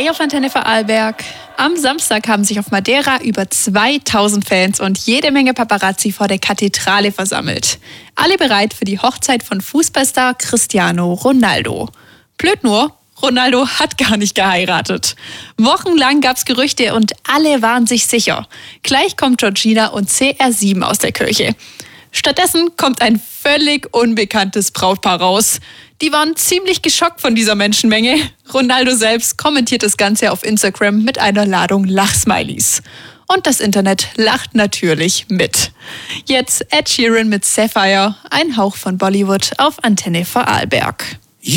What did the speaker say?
Hi auf Antenne Vorarlberg. Am Samstag haben sich auf Madeira über 2000 Fans und jede Menge Paparazzi vor der Kathedrale versammelt. Alle bereit für die Hochzeit von Fußballstar Cristiano Ronaldo. Blöd nur, Ronaldo hat gar nicht geheiratet. Wochenlang gab's Gerüchte und alle waren sich sicher. Gleich kommt Georgina und CR7 aus der Kirche. Stattdessen kommt ein völlig unbekanntes Brautpaar raus. Die waren ziemlich geschockt von dieser Menschenmenge. Ronaldo selbst kommentiert das Ganze auf Instagram mit einer Ladung Lachsmilies. Und das Internet lacht natürlich mit. Jetzt Ed Sheeran mit Sapphire, ein Hauch von Bollywood auf Antenne Vorarlberg.